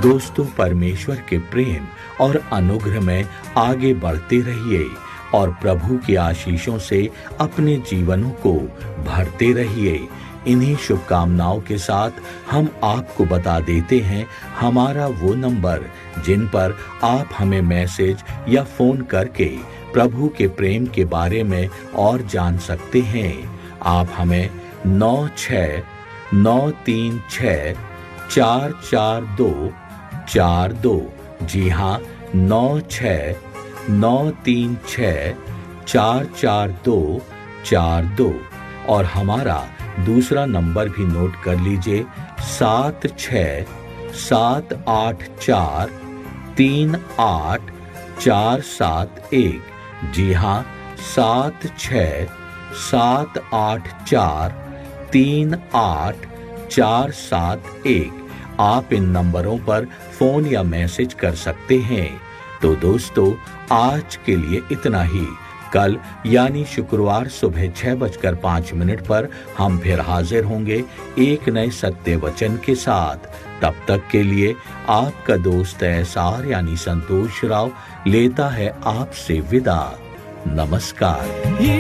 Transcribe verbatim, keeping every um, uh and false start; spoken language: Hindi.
दोस्तों, परमेश्वर के प्रेम और अनुग्रह में आगे बढ़ते रहिए और प्रभु की आशीषों से अपने जीवनों को भरते रहिए। इन्हीं शुभकामनाओं के साथ हम आपको बता देते हैं हमारा वो नंबर जिन पर आप हमें मैसेज या फोन करके प्रभु के प्रेम के बारे में और जान सकते हैं। आप हमें नौ छः नौ तीन छः चार चार दो चार दो जी हाँ नौ छः नौ तीन छः चार चार दो चार दो और हमारा दूसरा नंबर भी नोट कर लीजिए सात छः सात आठ चार तीन आठ चार सात एक जी हाँ सात छः सात आठ चार तीन आठ चार सात एक। आप इन नंबरों पर फोन या मैसेज कर सकते हैं। तो दोस्तों, आज के लिए इतना ही। कल यानी शुक्रवार सुबह छह बजकर पांच मिनट पर हम फिर हाजिर होंगे एक नए सत्य वचन के साथ। तब तक के लिए आपका दोस्त एसआर यानी संतोष राव लेता है आपसे विदा। नमस्कार।